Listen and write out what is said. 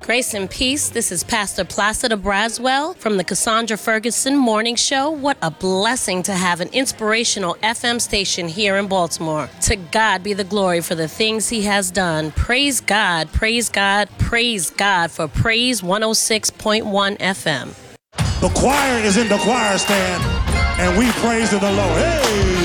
Grace and peace. This is Pastor Placida Braswell from the Cassandra Ferguson Morning Show. What a blessing to have an inspirational FM station here in Baltimore. To God be the glory for the things he has done. Praise God, praise God, praise God for Praise 106.1 FM. The choir is in the choir stand, and we praise the Lord. Hey!